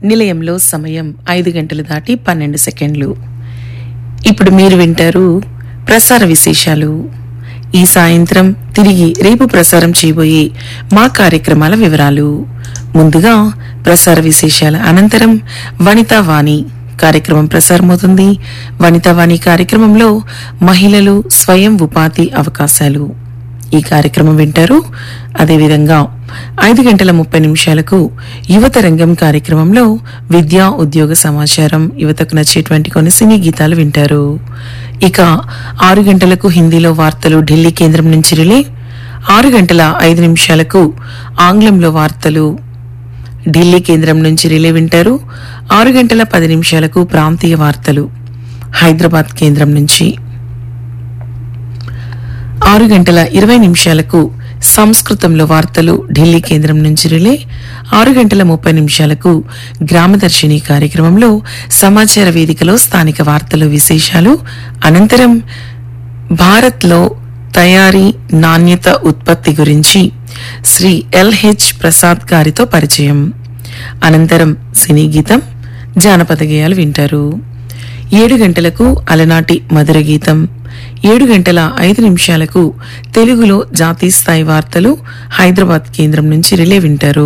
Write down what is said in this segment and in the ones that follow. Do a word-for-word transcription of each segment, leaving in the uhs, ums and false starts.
నిలయంలో సమయం ఐదు గంటలు దాటి పన్నెండు సెకండ్లు. ఇప్పుడు మీరు వింటారు ప్రసార విశేషాలు. ఈ సాయంత్రం తిరిగి రేపు ప్రసారం చేయబోయే మా కార్యక్రమాల వివరాలు. ముందుగా ప్రసార విశేషాల అనంతరం వనితా వాణి కార్యక్రమం ప్రసారమవుతుంది. వనితా వాణి కార్యక్రమంలో మహిళలు స్వయం ఉపాధి అవకాశాలు ఈ కార్యక్రమం వింటారు. అదేవిధంగా ఐదు గంటల ముప్పై నిమిషాలకు యువత రంగం కార్యక్రమంలో విద్యా ఉద్యోగ సమాచారం, యువతకు నచ్చేటువంటి కొన్ని సినీ గీతాలు వింటారు. ఇక ఆరు గంటలకు హిందీలో వార్తలు ఢిల్లీ కేంద్రం నుంచి రిలే. ఆరు గంటల ఐదు నిమిషాలకు ఆంగ్లంలో వార్తలు ఢిల్లీ కేంద్రం నుంచి రిలే వింటారు. ఆరు గంటల పది నిమిషాలకు ప్రాంతీయ వార్తలు హైదరాబాద్ కేంద్రం నుంచి. ఆరు గంటల ఇరవై నిమిషాలకు సంస్కృతంలో వార్తలు ఢిల్లీ కేంద్రం నుంచి రిలే. ఆరు గంటల ముప్పై నిమిషాలకు గ్రామదర్శిని కార్యక్రమంలో సమాచార వేదికలో స్థానిక వార్తలు విశేషాలు. అనంతరం భారత్లో తయారీ నాణ్యత ఉత్పత్తి గురించి శ్రీ ఎల్హెచ్ ప్రసాద్ గారితో పరిచయం. అనంతరం సినీ గీతం, జానపద గేయాలు వింటారు. ఏడు గంటలకు అలనాటి మధుర గీతం. ఏడు గంటల ఐదు నిమిషాలకు తెలుగులో జాతీయ స్థాయి వార్తలు హైదరాబాద్ కేంద్రం నుంచి రిలే వింటారు.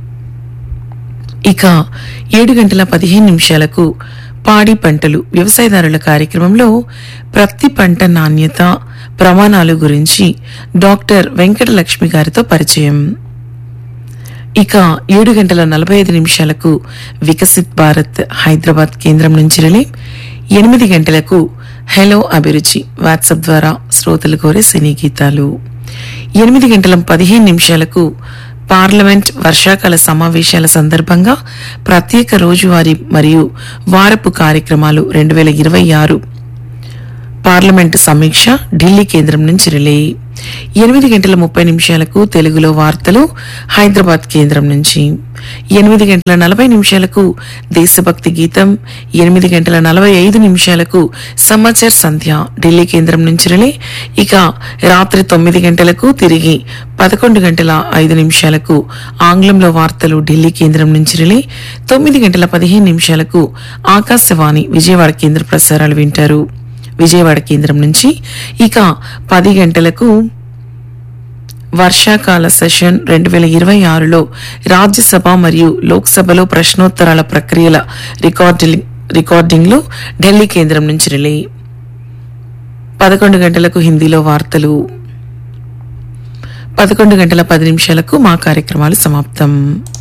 ఇక ఏడు గంటల పదిహేను నిమిషాలకు పాడి పంటలు వ్యవసాయదారుల కార్యక్రమంలో ప్రతి పంట నాణ్యత ప్రమాణాలు గురించి డాక్టర్ వెంకటలక్ష్మి గారితో పరిచయం. ఇక ఏడు గంటల నలభై ఐదు నిమిషాలకు వికసిత్ భారత్ హైదరాబాద్ కేంద్రం నుంచి రిలే. ఎనిమిది గంటలకు హలో అభిరుచి వాట్సాప్ ద్వారా శ్రోతలు కోరే సినీ గీతాలు. ఎనిమిది గంటల పదిహేను నిమిషాలకు పార్లమెంట్ వర్షాకాల సమావేశాల సందర్భంగా ప్రత్యేక రోజువారీ మరియు వారపు కార్యక్రమాలు రెండు వేల ఇరవై ఆరు పార్లమెంటు సమీక్ష ఢిల్లీ కేంద్రం నుంచి రిలే. ఎనిమిది గంటల ముప్పై నిమిషాలకు తెలుగులో వార్తలు హైదరాబాద్ కేంద్రం నుంచి. ఎనిమిది గంటల నలభై నిమిషాలకు దేశభక్తి గీతం. ఎనిమిది గంటల నలభై ఐదు నిమిషాలకు సమాచార సంధ్య ఢిల్లీ కేంద్రం నుంచి రిలే. ఇక రాత్రి తొమ్మిది గంటలకు తిరిగి పదకొండు గంటల ఐదు నిమిషాలకు ఆంగ్లంలో వార్తలు ఢిల్లీ కేంద్రం నుంచి రిలే. తొమ్మిది గంటల పదిహేను నిమిషాలకు ఆకాశవాణి విజయవాడ కేంద్ర ప్రసారాలు వింటారు విజయవాడ కేంద్రం నుంచి. ఇక పది గంటలకు వర్షాకాల సెషన్ రెండు వేల ఇరవై ఆరులో రాజ్యసభ మరియు లోక్సభలో ప్రశ్నోత్తరాల ప్రక్రియల రికార్డింగ్ రికార్డింగ్లు ఢిల్లీ కేంద్రం నుంచి రిలే. పదకొండు గంటలకు హిందీలో వార్తలు. పదకొండు గంటల పది నిమిషాలకు మా కార్యక్రమాలు సమాప్తం.